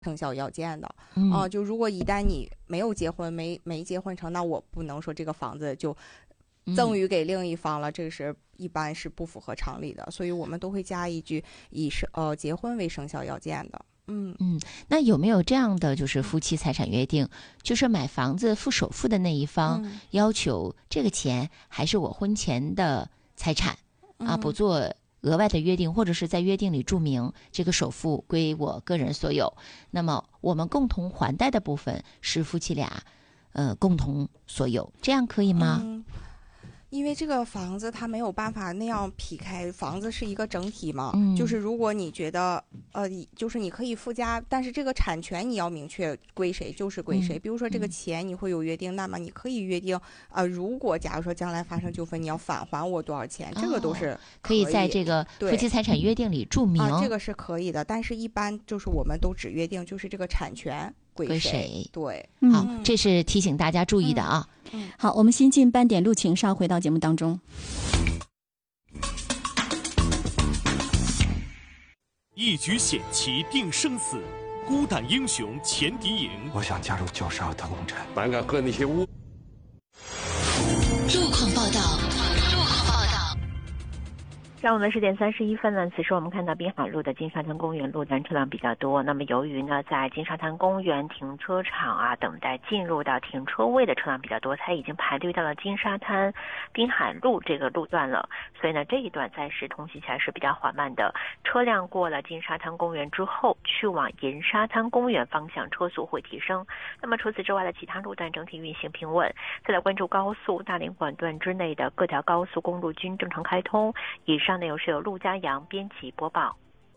生效要件的。就如果一旦你没有结婚，没结婚成，那我不能说这个房子就赠与给另一方了，这个是一般是不符合常理的，所以我们都会加一句以结婚为生效要件的。 那有没有这样的就是夫妻财产约定，就是买房子付首付的那一方要求这个钱还是我婚前的财产不做额外的约定，或者是在约定里注明这个首付归我个人所有，那么我们共同还贷的部分是夫妻俩共同所有，这样可以吗？ 因为这个房子它没有办法那样劈开，房子是一个整体嘛。就是如果你觉得就是你可以附加，但是这个产权你要明确归谁就是归谁。比如说这个钱你会有约定，那么你可以约定如果假如说将来发生纠纷，你要返还我多少钱，这个都是可以在这个夫妻财产约定里注明。 这个是可以的，但是一般就是我们都只约定就是这个产权归谁。对， 好，这是提醒大家注意的啊。 好，我们新进斑点录情，稍回到节目当中。 一局险棋定生死，孤胆英雄前敌营。 我想加入92特工队， 胆敢和那些路况报道。 上午的10点31分呢，此时我们看到滨海路的金沙滩公园路段车辆比较多。那么由于呢，在金沙滩公园停车场等待进入到停车位的车辆比较多，它已经排队到了金沙滩滨海路这个路段了。所以呢，这一段暂时通行起来是比较缓慢的。车辆过了金沙滩公园之后，去往银沙滩公园方向车速会提升。那么除此之外的其他路段整体运行平稳。再来关注高速大连管段之内的各条高速公路均正常开通。以上内容是由陆家阳编辑播报。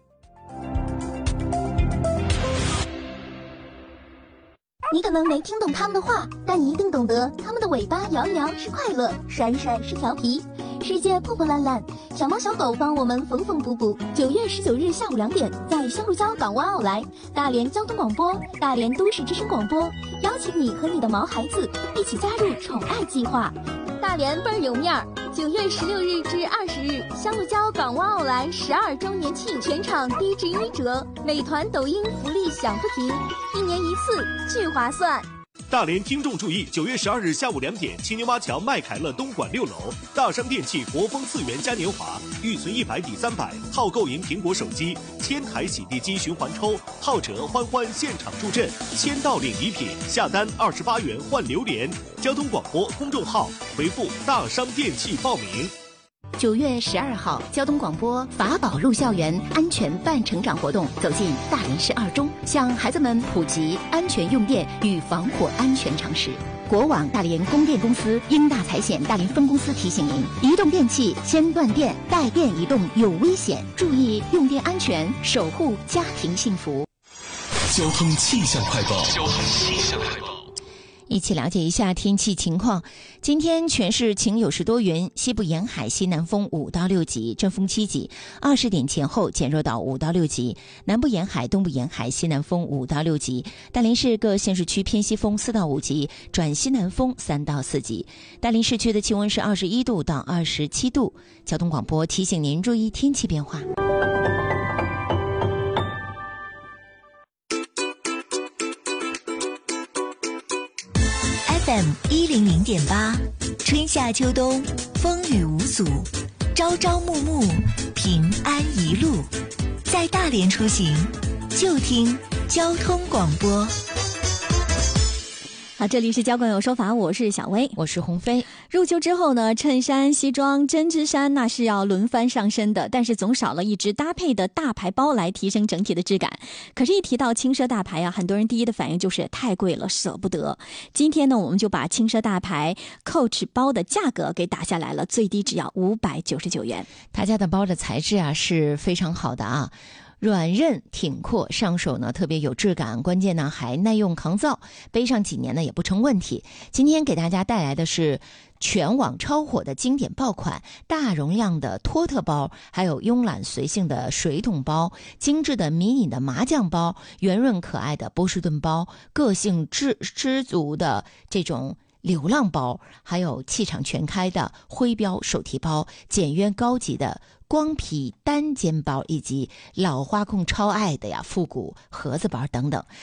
你可能没听懂他们的话，但你一定懂得他们的尾巴摇一摇是快乐，甩一甩是调皮。世界破破烂烂，小猫小狗帮我们缝缝补补。9月19日下午2点，在香鹿礁港湾澳来，大连交通广播、大连都市之声广播邀请你和你的毛孩子一起加入宠爱计划。大连倍儿有面儿！9月16日至20日，香鹿礁港湾澳来12周年庆，全场低至1折，美团、抖音福利享不停，1年1次，巨划算。 大连听众注意！9月12日下午2点，青泥洼桥麦凯乐东莞6楼，大商电器国风4元嘉年华，预存100抵300，号购赢苹果手机，1000台洗地机循环抽，浩哲欢欢现场助阵，1000到领礼品，下单28元换榴莲。交通广播公众号回复大商电器报名。 9月12号，交通广播法宝入校园安全伴成长活动走进大连市2中，向孩子们普及安全用电与防火安全常识。国网大连供电公司英大财险大连分公司提醒您：移动电器先断电，带电移动有危险，注意用电安全，守护家庭幸福。 交通气象快报。 一起了解一下天气情况。今天全市晴有时多云，西部沿海西南风5到6级，阵风7级，20点前后减弱到5到6级。南部沿海、东部沿海西南风5到6级。大连市各县市区偏西风4到5级，转西南风3到4级。大连市区的气温是21度到27度。交通广播提醒您注意天气变化。 FM 100.8，春夏秋冬风雨无阻，朝朝暮暮平安一路。在大连出行，就听交通广播。 好，这里是交广有说法，我是小薇， 我是鸿飞。 入秋之后呢，衬衫、西装、针织衫那是要轮番上身的，但是总少了一只搭配的大牌包来提升整体的质感。可是，一提到轻奢大牌啊，很多人第一的反应就是太贵了，舍不得。今天呢，我们就把轻奢大牌 Coach 包的价格给打下来了，最低只要599元。 他家的包的材质啊是非常好的啊。软韧挺阔，上手呢特别有质感，关键呢还耐用抗造，背上几年呢也不成问题。今天给大家带来的是全网超火的经典爆款，大容量的托特包，还有慵懒随性的水桶包，精致的迷你的麻将包，圆润可爱的波士顿包，个性知足的这种流浪包，还有气场全开的徽标手提包，简约高级的光皮单肩包，以及老花控超爱的复古盒子包等等。